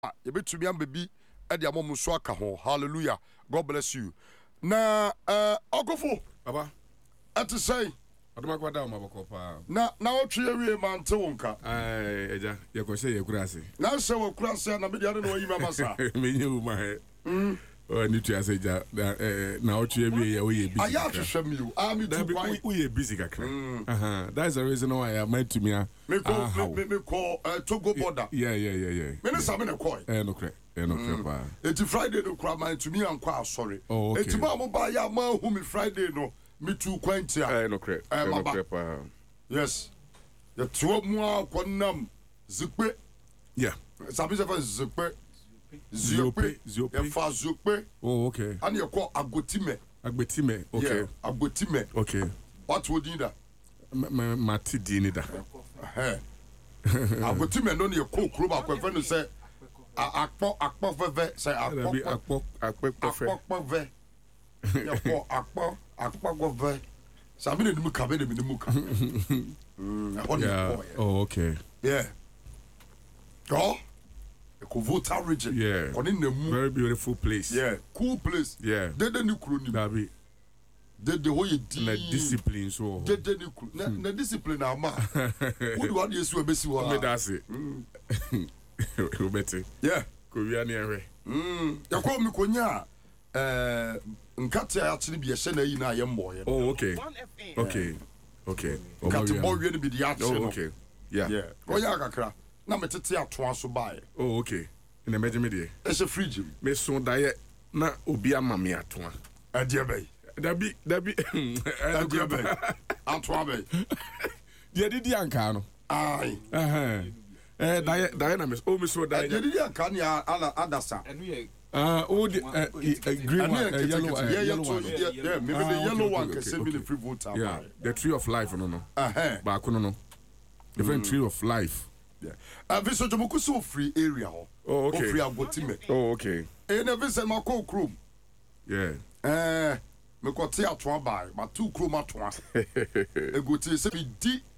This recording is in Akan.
You bet to be baby at the amom swaka ho. Hallelujah. God bless you. Na Ogofo. Aba. At say. Aduma kwa da maboko pa. Na otwe wie man te wonka. Eja, ye ko se ye kurase. Na se wo kurase na me dia no yi masa. Me nyu ma he. Oh ni tu ase ja na otwe wie ye o ye busy. Aya hwehwe mi o. Ah me too quite. We ye busy kakra. That's the reason why I meant to me. Me call Togo border. Yeah. Me ne sabe ne call. No cre. No cre pa. Eti Friday no kra man to me anko sorry. Oh, okay. Eti ma mo ba ya ma hu me Friday no. Me too quentia. No cre. No cre pa. Yes. Ya tuo mu akonam zikpe. Yeah. Sabi se fa zikpe. Ziope. Ya fa ziope. Oh, okay. And you call agotime. Agbetime. Okay. Yeah, agotime. Okay. What would you da? Mati dini da. Agotime no ne ko kro ba kwa no say akpo veve say akpo veve. Ya ko akpo veve. Sabi ne mu ka be ne mu ka. Yeah. Oh, okay. Yeah. Oh. Kovota region. Yeah. Very beautiful place. Yeah. Cool place. Yeah. Dede ni kuro ni. Dabi. Dede ho ye di. Na discipline so. Dede ni kuro. Na discipline ama. Who do want yesu ebesi wa. Me da se. Obete. Yeah. Ko wi ani ehwe. Ya ko mi konya nkate ya chiri bi ehye na yi na ye mboye. Oh, okay. Okay. Nkate bo wi ni bi di ya chiri. Oh, okay. Yeah. Yeah. Oya kakra. Na metete atoa so bae. Oh, okay. In the media. It's a fridge. Me so daye na obi ama me atoa. Adie bay. Dabi. Adie bay. Atoa bay. Dia di anka no. Ai. Daye na me. Oh, me so daye. Dia di anka ni ala adasa. Green one, yellow one. Yeah, maybe the yellow one can send me the free voter. Yeah, the tree of life no. Ba ko no. Different tree of life. Yeah. Viso Jomoku so free area. Oh, okay. Free agotime. Oh, okay. And Vincent Mako Chrome. Yeah. Me ko te atoa bai, ma tu chrome atoa. E go te se bi di